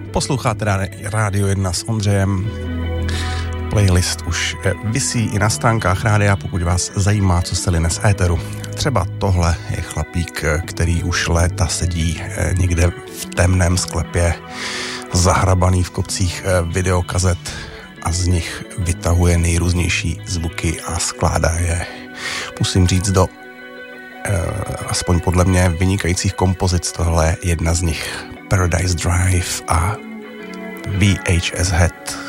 Posloucháte Rádio 1 s Ondřejem. Playlist už visí i na stránkách rádia, pokud vás zajímá, co se line z éteru. Třeba tohle je chlapík, který už léta sedí někde v temném sklepě, zahrabaný v kopcích videokazet a z nich vytahuje nejrůznější zvuky a skládá je, musím říct, do aspoň podle mě vynikajících kompozic. Tohle je jedna z nich, Paradise Drive a VHS Head.